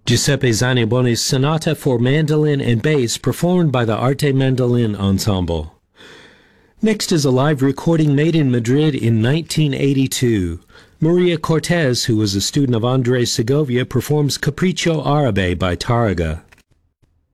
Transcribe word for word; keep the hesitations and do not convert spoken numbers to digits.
Giuseppe Zanibone's Sonata for Mandolin and Bass, performed by the Arte Mandolin Ensemble. Next is a live recording made in Madrid in nineteen eighty-two. Maria Cortez, who was a student of Andres Segovia, performs Capriccio Árabe by Tárrega.